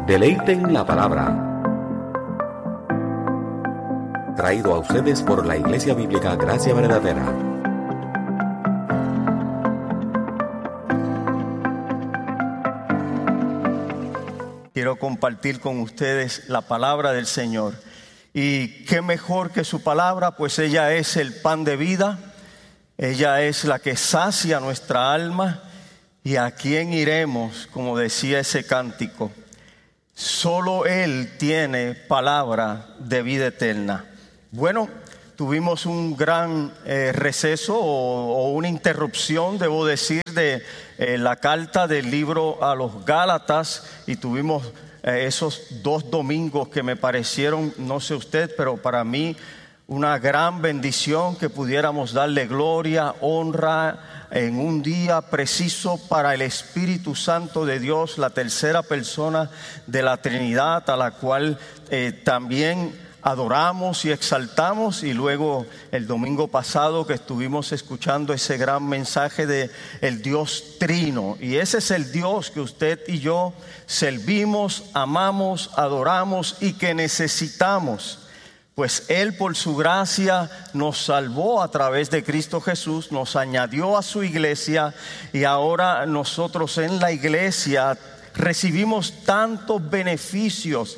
Deleiten la palabra. Traído a ustedes por la Iglesia Bíblica Gracia Verdadera. Quiero compartir con ustedes la palabra del Señor. Y qué mejor que su palabra, pues ella es el pan de vida. Ella es la que sacia nuestra alma. ¿Y a quién iremos? Como decía ese cántico. Solo Él tiene palabra de vida eterna. Bueno, tuvimos un gran receso o una interrupción, debo decir, de la carta del libro a los Gálatas, y tuvimos esos 2 domingos que me parecieron, no sé usted, pero para mí una gran bendición que pudiéramos darle gloria, honra en un día preciso para el Espíritu Santo de Dios, la tercera persona de la Trinidad, a la cual también adoramos y exaltamos. Y luego el domingo pasado que estuvimos escuchando ese gran mensaje de el Dios Trino, y ese es el Dios que usted y yo servimos, amamos, adoramos y que necesitamos. Pues Él por su gracia nos salvó a través de Cristo Jesús, nos añadió a su iglesia, y ahora nosotros en la iglesia recibimos tantos beneficios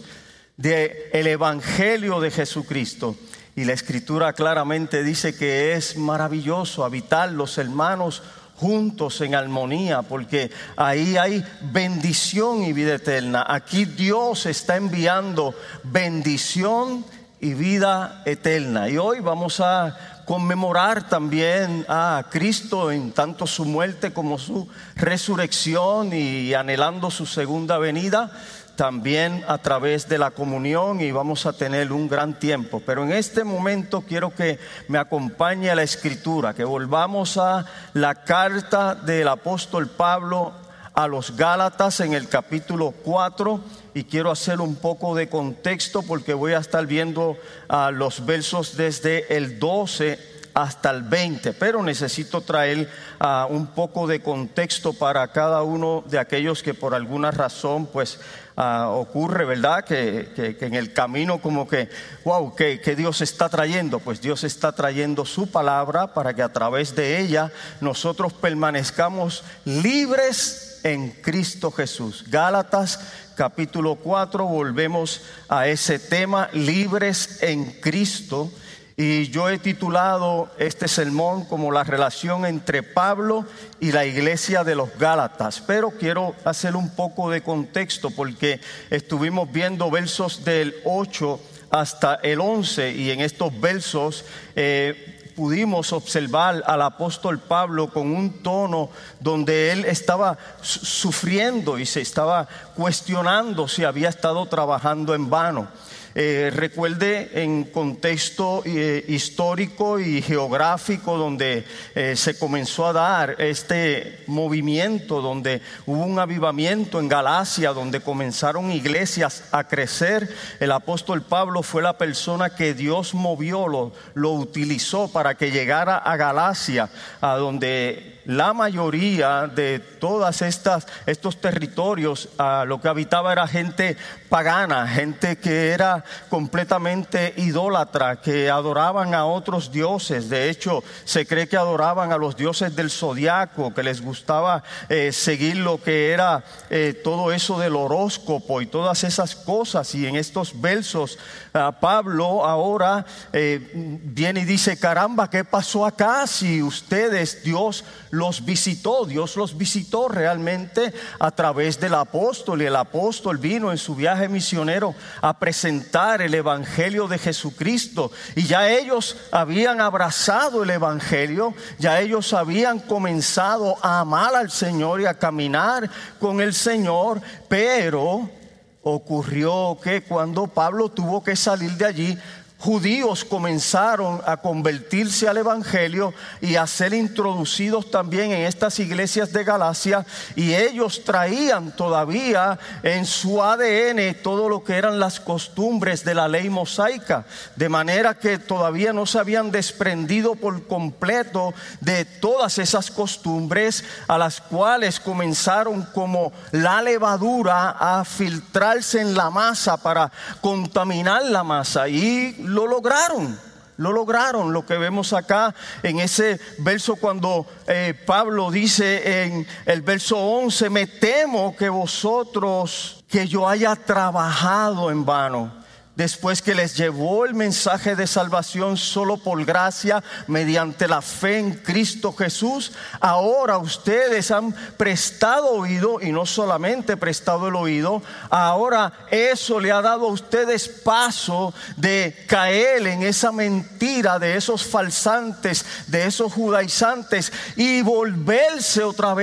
del Evangelio de Jesucristo. Y la Escritura claramente dice que es maravilloso habitar los hermanos juntos en armonía, porque ahí hay bendición y vida eterna. Aquí Dios está enviando bendición y vida eterna. Y hoy vamos a conmemorar también a Cristo en tanto su muerte como su resurrección, y anhelando su segunda venida también a través de la comunión, y vamos a tener un gran tiempo. Pero en este momento quiero que me acompañe a la Escritura, que volvamos a la carta del apóstol Pablo a los Gálatas en el capítulo 4, y quiero hacer un poco de contexto porque voy a estar viendo los versos desde el 12 hasta el 20, pero necesito traer un poco de contexto para cada uno de aquellos que por alguna razón pues ocurre, ¿verdad? Que en el camino como que, wow, ¿qué Dios está trayendo? Pues Dios está trayendo su palabra para que a través de ella nosotros permanezcamos libres en Cristo Jesús. Gálatas capítulo 4, volvemos a ese tema, libres en Cristo. Y yo he titulado este sermón como la relación entre Pablo y la iglesia de los Gálatas. Pero quiero hacer un poco de contexto porque estuvimos viendo versos del 8 hasta el 11, y en estos versos pudimos observar al apóstol Pablo con un tono donde él estaba sufriendo y se estaba cuestionando si había estado trabajando en vano. Recuerde en contexto histórico y geográfico donde se comenzó a dar este movimiento, donde hubo un avivamiento en Galacia, donde comenzaron iglesias a crecer. El apóstol Pablo fue la persona que Dios movió, lo utilizó para que llegara a Galacia, a donde la mayoría de todas estos territorios, lo que habitaba era gente pagana, gente que era completamente idólatra, que adoraban a otros dioses. De hecho, se cree que adoraban a los dioses del zodiaco, que les gustaba seguir lo que era todo eso del horóscopo y todas esas cosas. Y en estos versos Pablo ahora viene y dice: caramba, ¿qué pasó acá? Si ustedes, Dios los visitó realmente a través del apóstol, y el apóstol vino en su viaje misionero a presentar el evangelio de Jesucristo, y ya ellos habían abrazado el evangelio, ya ellos habían comenzado a amar al Señor y a caminar con el Señor. Pero ocurrió que cuando Pablo tuvo que salir de allí, judíos comenzaron a convertirse al evangelio y a ser introducidos también en estas iglesias de Galacia, y ellos traían todavía en su ADN todo lo que eran las costumbres de la ley mosaica, de manera que todavía no se habían desprendido por completo de todas esas costumbres, a las cuales comenzaron como la levadura a filtrarse en la masa para contaminar la masa, y lo lograron, lo que vemos acá en ese verso cuando Pablo dice en el verso 11: me temo que yo haya trabajado en vano, después que les llevó el mensaje de salvación solo por gracia mediante la fe en Cristo Jesús. Ahora ustedes han prestado oído, y no solamente prestado el oído, ahora eso le ha dado a ustedes paso de caer en esa mentira de esos falsantes, de esos judaizantes, y volverse otra vez